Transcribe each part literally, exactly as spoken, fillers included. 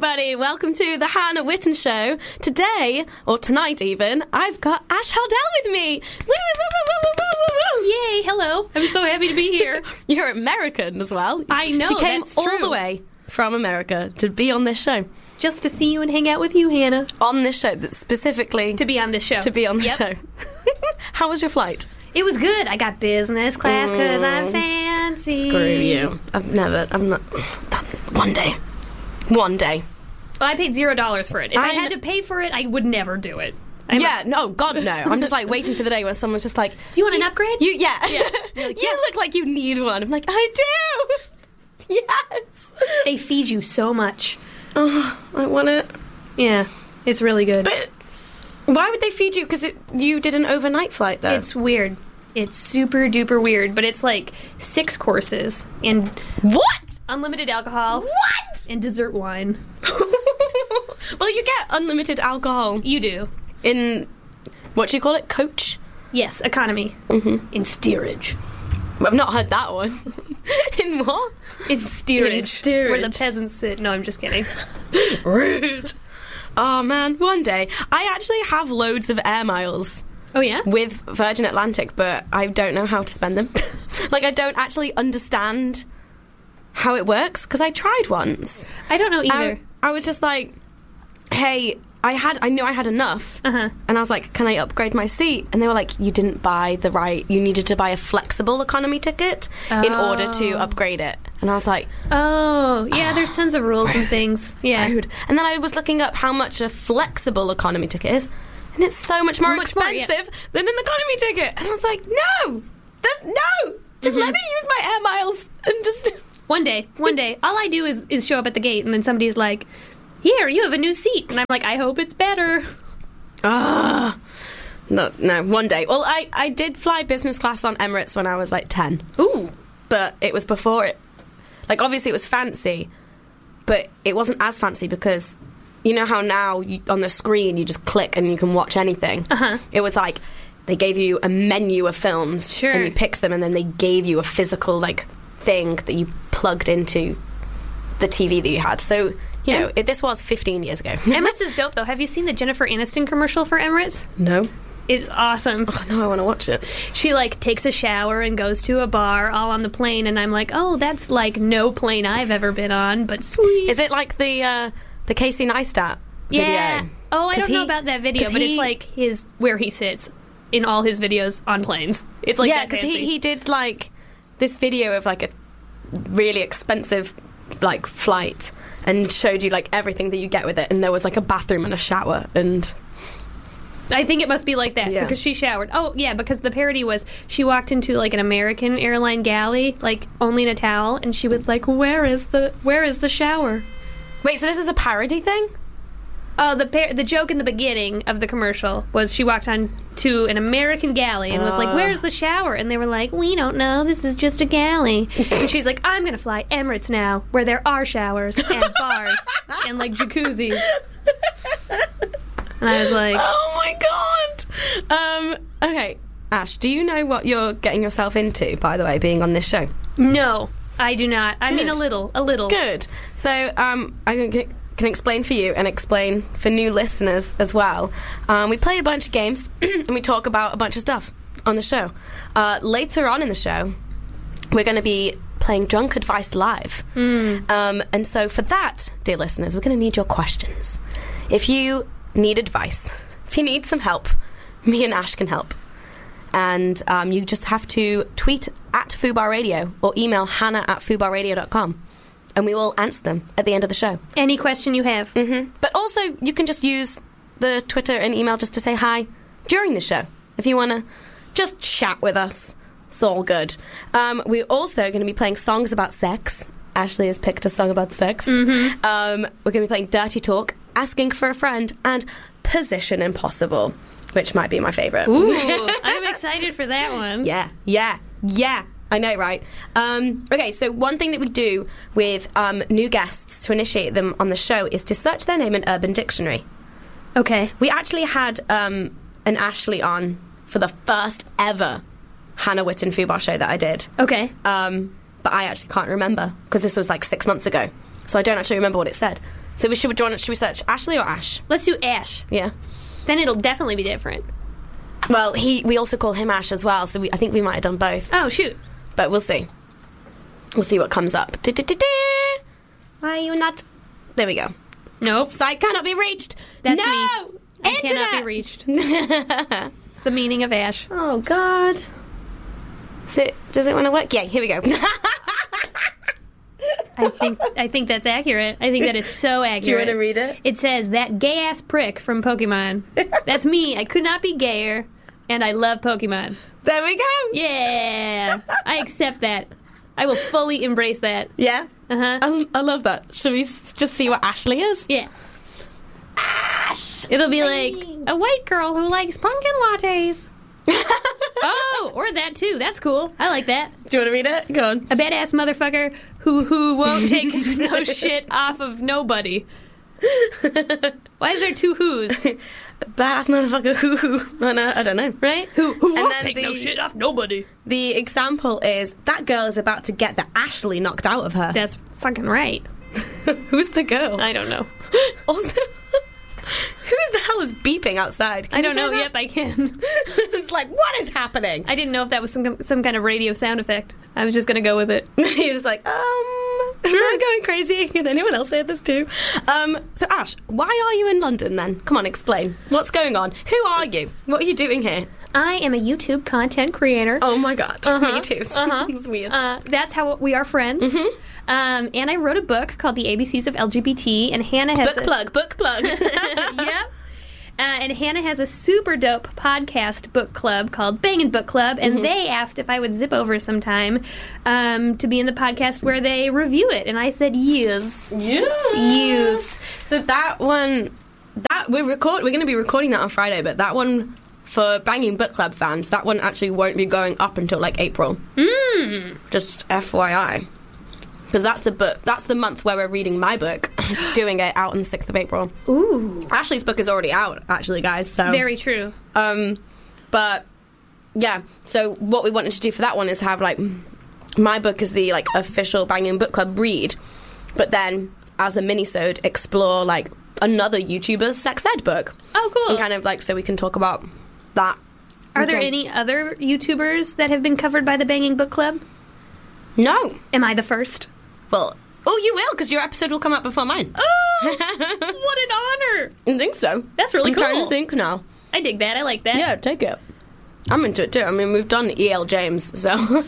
everybody. Welcome to the Hannah Witten Show. Today, or tonight even, I've got Ash Haldell with me. Woo, woo, woo, woo, woo, woo, woo. Yay, hello. I'm so happy to be here. You're American as well. I know, She came that's all true. the way from America to be on this show. Just to see you and hang out with you, Hannah. On this show, specifically. To be on this show. To be on the Yep. show. How was your flight? It was good. I got business class because I'm Mm. fancy. Screw you. I've never, I'm not, one day. One day. Well, I paid zero dollars for it. If I, I had to pay for it, I would never do it. I'm yeah, no, God, no. I'm just like waiting for the day where someone's just like, Do you want an upgrade? You, yeah. Yeah. You're like, You yes. look like you need one. I'm like, I do. Yes. They feed you so much. Oh, I want it. Yeah, it's really good. But why would they feed you? Because you did an overnight flight, though. It's weird. It's super duper weird, but it's like six courses and What? unlimited alcohol. What? And dessert wine. Well, you get unlimited alcohol You do. in, what do you call it, coach? Yes, economy. Mm-hmm. In steerage. I've not heard that one. In what? In steerage. In steerage. Where the peasants sit. No, I'm just kidding. Rude. Oh, man, one day. I actually have loads of air miles Oh, yeah? with Virgin Atlantic, but I don't know how to spend them. Like, I don't actually understand how it works, because I tried once. I don't know either. I, I was just like, hey, I had, I knew I had enough, Uh-huh. and I was like, can I upgrade my seat? And they were like, you didn't buy the right, you needed to buy a flexible economy ticket in order to Oh. upgrade it. And I was like, Oh, yeah, there's tons of rules and things. Yeah. rude. And then I was looking up how much a flexible economy ticket is, and it's so much more much more, yeah. expensive than an economy ticket. And I was like, no, that, no, just Mhm. let me use my air miles and just. One day, one day, all I do is, is show up at the gate, and then somebody's like, here, you have a new seat. And I'm like, I hope it's better. Ah, no, no. One day. Well, I, I did fly business class on Emirates when I was like ten. Ooh. But it was before it. Like, obviously, it was fancy, but it wasn't as fancy because you know how now you, on the screen you just click and you can watch anything. Uh-huh. It was like they gave you a menu of films, Sure. and you picked them, and then they gave you a physical like thing that you plugged into the T V that you had. So. You know, Em- it, this was fifteen years ago. Emirates is dope, though. Have you seen the Jennifer Aniston commercial for Emirates? No. It's awesome. Oh, no, I want to watch it. She, like, takes a shower and goes to a bar all on the plane, and I'm like, oh, that's, like, no plane I've ever been on, but sweet. Is it like the uh, the Casey Neistat video? Yeah. Oh, I 'Cause don't know he- about that video, 'cause but he- it's, like, his where he sits in all his videos on planes. It's, like, yeah, that because fancy. he, he did like this video of like a really expensive like flight and showed you like everything that you get with it, and there was like a bathroom and a shower and I think it must be like that Yeah. because she showered. Oh, yeah, because the parody was she walked into like an American airline galley, like only in a towel, and she was like, "Where is the where is the shower?" wait, so this is a parody thing? Oh, the par- the joke in the beginning of the commercial was she walked on to an American galley and was like, Uh. "Where's the shower?" And they were like, "We don't know. This is just a galley." And she's like, "I'm gonna fly Emirates now, where there are showers and bars and like jacuzzis." And I was like, Oh my god. Um okay, Ash, do you know what you're getting yourself into, by the way, being on this show? "No, I do not. I mean, a Good. little, a little." Good. So um, I can, can explain for you and explain for new listeners as well. Um, we play a bunch of games and we talk about a bunch of stuff on the show. Uh, later on in the show, we're going to be playing Drunk Advice Live. Mm. Um, and so for that, dear listeners, we're going to need your questions. If you need advice, if you need some help, me and Ash can help. And um, you just have to tweet at Fubar Radio or email hannah at fubarradio dot com, and we will answer them at the end of the show. Any question you have. Mm-hmm. But also, you can just use the Twitter and email just to say hi during the show. If you want to just chat with us, it's all good. Um, we're also going to be playing songs about sex. Ashley has picked a song about sex. Mm-hmm. Um, we're going to be playing Dirty Talk, Asking for a Friend, and Position Impossible, which might be my favourite. Ooh, I'm excited for that one. Yeah, yeah, yeah. I know, right? Um, okay, so one thing that we do with um, new guests to initiate them on the show is to search their name in Urban Dictionary. Okay. We actually had um, an Ashley on for the first ever Hannah Witten Fubar show that I did. Okay. Um, but I actually can't remember because this was like six months ago. So I don't actually remember what it said. So we should, do you want, should we search Ashley or Ash? Let's do Ash. Yeah. Then it'll definitely be different. Well, he we also call him Ash as well, so we, I think we might have done both. Oh, shoot. But we'll see. We'll see what comes up. Why are you not... There we go. Nope. Site cannot be reached. That's no! me. I Internet! cannot be reached. It's the meaning of Ash. Oh, God. Is it, does it want to work? Yeah, here we go. I think I think that's accurate. I think that is so accurate. Do you want to read it? It says, that gay-ass prick from Pokemon. That's me. I could not be gayer, and I love Pokemon. There we go. Yeah. I accept that. I will fully embrace that. Yeah? Uh-huh. I, I love that. Should we s- just see what Ashley is? Yeah. Ash! It'll be like, a white girl who likes pumpkin lattes. Oh, or that too. That's cool. I like that. Do you want to read it? Go on. A badass motherfucker who who won't take no shit off of nobody. Why is there two who's? Badass motherfucker who who. I, know, I don't know. Right? Who who And won't then take the- no shit off nobody. The example is, that girl is about to get the Ashley knocked out of her. That's fucking right. Who's the girl? I don't know. Also, who the hell is beeping outside? Can I don't you know. hear Yep, I can. that? It's like, what is happening? I didn't know if that was some some kind of radio sound effect. I was just gonna go with it. You're just like, um, am I going crazy? Can anyone else hear this too? Um, so Ash, why are you in London then? Come on, explain. What's going on? Who are you? What are you doing here? I am a YouTube content creator. Oh my god, Uh-huh. me too. Uh-huh. It's weird. Uh, that's how we are friends. Mm-hmm. Um, and I wrote a book called The A B Cs of L G B T, and Hannah has book a, plug, book plug. Yep. Uh, and Hannah has a super dope podcast book club called Bangin' Book Club, and Mm-hmm. they asked if I would zip over sometime um, to be in the podcast where they review it, and I said yes. Yeah. Yes. So that one, that we record. We're going to be recording that on Friday, but that one for Banging Book Club fans, that one actually won't be going up until like April. Mm. Just F Y I, because that's the book. That's the month where we're reading my book, doing it out on the sixth of April. Ooh. Ashley's book is already out, actually, guys. So Very true. Um, but yeah. So what we wanted to do for that one is have like my book is the like official Banging Book Club read, but then as a mini-sode explore like another YouTuber's sex ed book. Oh, cool. And kind of like so we can talk about that. Are there Okay. any other YouTubers that have been covered by the Banging Book Club? No. Am I the first? Well, oh, you will, because your episode will come out before mine. Oh, what an honor! I think so. That's really I'm trying cool. to think now. I dig that. I like that. Yeah, take it. I'm into it too. I mean, we've done E L James, so. Have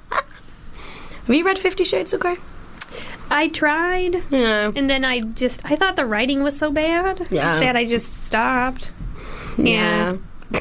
you read Fifty Shades of Grey? I tried, Yeah. and then I just I thought the writing was so bad Yeah. that I just stopped. Yeah.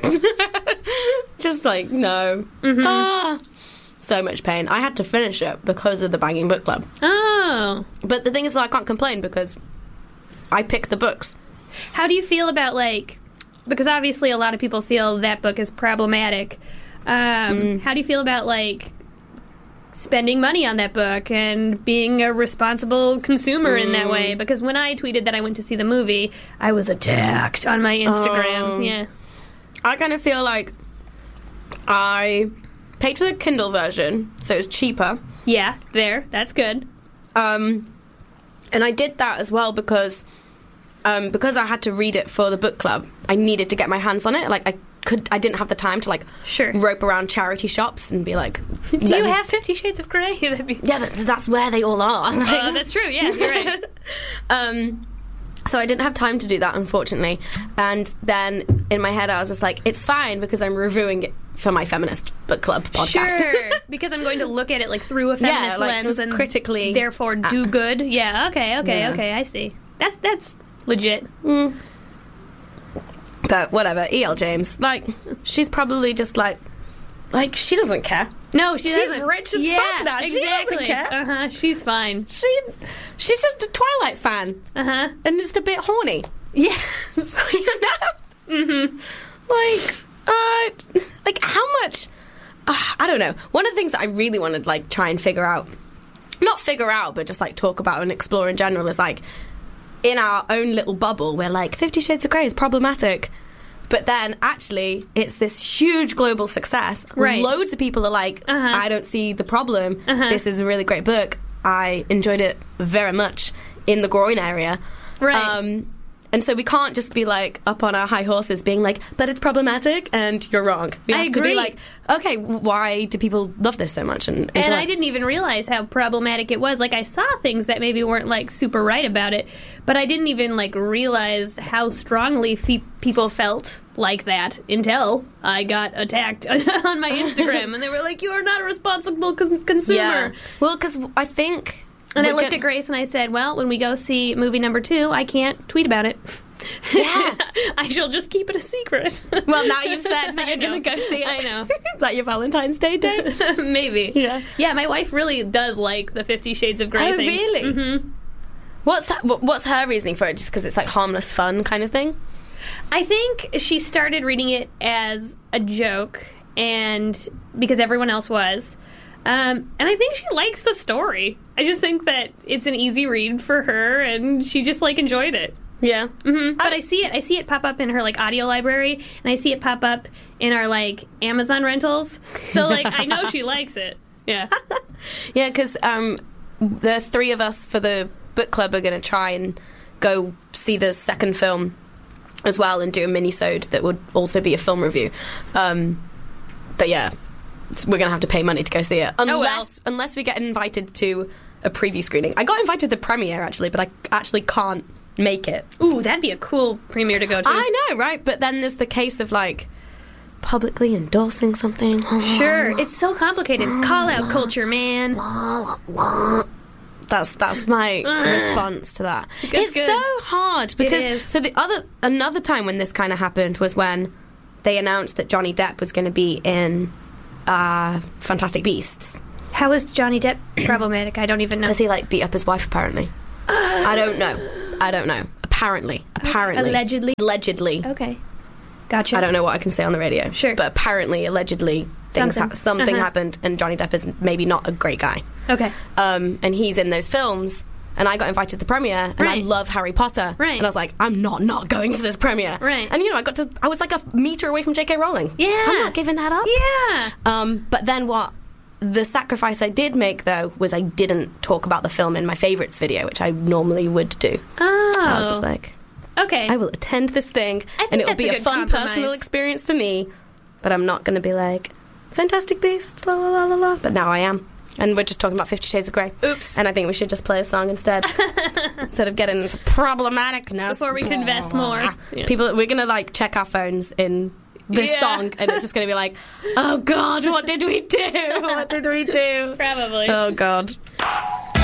Just like, no. Mm-hmm. Ah. So much pain. I had to finish it because of the Banging Book Club. Oh, But the thing is, I can't complain because I pick the books. how do you feel about like? Because obviously, a lot of people feel that book is problematic. Um, Mm. How do you feel about like spending money on that book and being a responsible consumer in that Mm. way? Because when I tweeted that I went to see the movie, I was attacked on my Instagram. Oh. Yeah. I kind of feel like I paid for the Kindle version, so it was cheaper. Yeah, there. That's good. Um, and I did that as well because um, because I had to read it for the book club. I needed to get my hands on it. Like I could, I didn't have the time to like Sure. rope around charity shops and be like, Do let you me- have Fifty Shades of Grey? That'd be... Yeah, but that's where they all are. Like- Uh, that's true. Yeah, you're right. um, so I didn't have time to do that, unfortunately. And then in my head, I was just like, it's fine because I'm reviewing it for my feminist book club podcast. Sure, because I'm going to look at it like through a feminist like, lens and critically- therefore do good. Yeah. Okay. Okay. Yeah. Okay. I see. That's that's legit. Mm. But whatever, E L James, like, she's probably just like, like, she doesn't care. No, she She's doesn't. rich as yeah, fuck now. She doesn't exactly. care. Uh huh. She's fine. She, she's just a Twilight fan Uh huh. and just a bit horny. Yes. You know? Mm-hmm. Like, uh, like how much? Uh, I don't know. One of the things that I really want to like try and figure out, not figure out, but just like talk about and explore in general is like in our own little bubble, we're like Fifty Shades of Grey is problematic, but then actually it's this huge global success. Right. Loads of people are like, Uh-huh. I don't see the problem. Uh-huh. This is a really great book. I enjoyed it very much in the groin area. Right. Um, and so we can't just be like up on our high horses being like, but it's problematic and you're wrong. We have I to be agree. like, okay, why do people love this so much? And, And enjoy I it? didn't even realize how problematic it was. Like, I saw things that maybe weren't, like, super right about it, but I didn't even, like, realize how strongly fe- people felt like that until I got attacked on my Instagram. And they were like, you are not a responsible cons- consumer. Yeah. Well, because I think... And I we're looked get- at Grace and I said, well, when we go see movie number two, I can't tweet about it. Yeah. I shall just keep it a secret. Well, now you've said that I you're going to know. go see it. I know. Is that your Valentine's Day day? Maybe. Yeah. Yeah, my wife really does like the Fifty Shades of Grey Oh, things. really? Mm-hmm. What's that, wh- what's her reasoning for it? Just because it's like harmless fun kind of thing? I think she started reading it as a joke, and because everyone else was. Um, and I think she likes the story. I just think that it's an easy read for her, and she just like enjoyed it. Yeah. hmm But I see it. I see it pop up in her like audio library, and I see it pop up in our like Amazon rentals. So like I know she likes it. Yeah. Yeah, because um, the three of us for the book club are going to try and go see the second film as well and do a mini-sode that would also be a film review. Um, but yeah, it's- we're going to have to pay money to go see it. Unless, Oh, well. unless we get invited to a preview screening. I got invited to the premiere, actually, but I actually can't make it. Ooh, that'd be a cool premiere to go to. I know, right? But then there's the case of, like, publicly endorsing something. Sure, it's so complicated. Call out culture, man. That's that's my response to that. That's it's good. so hard because is. so the other another time when this kind of happened was when they announced that Johnny Depp was going to be in uh, Fantastic Beasts How is Johnny Depp problematic? I don't even know. because he like beat up his wife. Apparently, I don't know. I don't know. Apparently, apparently, Allegedly. allegedly. Okay, gotcha. I don't know what I can say on the radio. Sure. But apparently, allegedly, things Something. ha- something Uh-huh. happened, and Johnny Depp is maybe not a great guy. Okay. Um, and he's in those films, and I got invited to the premiere, and I Right. love Harry Potter. Right. And I was like, I'm not not going to this premiere. Right. And, you know, I got to, I was like a meter away from J K Rowling. Yeah. I'm not giving that up. Yeah. Um, but then what, the sacrifice I did make, though, was I didn't talk about the film in my favourites video, which I normally would do. Oh. I was just like, okay. I will attend this thing, I think and it'll that's be a a, good fun compromise. personal experience for me, but I'm not going to be like, Fantastic Beasts, la la la la la. But now I am. And we're just talking about Fifty Shades of Grey. Oops. And I think we should just play a song instead. Instead of getting into problematicness. Before we confess more. Yeah. People, we're going to like check our phones in this Yeah. song, and it's just going to be like, oh God, what did we do? What did we do? Probably. Oh God.